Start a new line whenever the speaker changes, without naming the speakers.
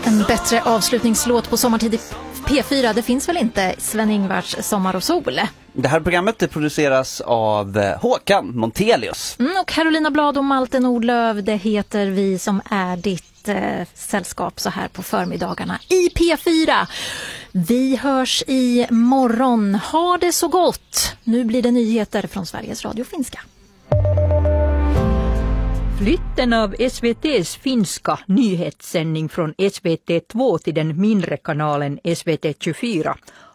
En bättre avslutningslåt på sommartid i P4, det finns väl inte, Sven-Ingvars Sommar och sol.
Det här programmet det produceras av Håkan Montelius.
Och Carolina Blad och Malte Nordlöv, det heter vi som är ditt sällskap så här på förmiddagarna i P4. Vi hörs i morgon. Ha det så gott! Nu blir det nyheter från Sveriges Radio Finska.
Flytten av SVT:s finska nyhetssändning från SVT2 till den mindre kanalen SVT24